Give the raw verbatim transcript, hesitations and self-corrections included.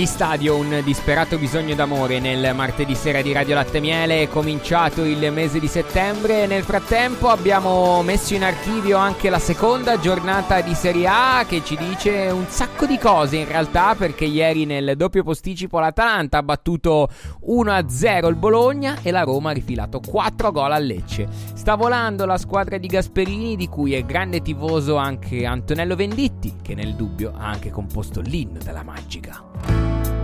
Gli Stadio, un disperato bisogno d'amore. Nel martedì sera di Radio Latte Miele è cominciato il mese di settembre. Nel frattempo abbiamo messo in archivio anche la seconda giornata di Serie A, che ci dice un sacco di cose in realtà, perché ieri nel doppio posticipo l'Atalanta ha battuto uno a zero il Bologna e la Roma ha rifilato quattro gol a Lecce. Sta volando la squadra di Gasperini, di cui è grande tifoso anche Antonello Venditti, che nel dubbio ha anche composto l'inno della Magica.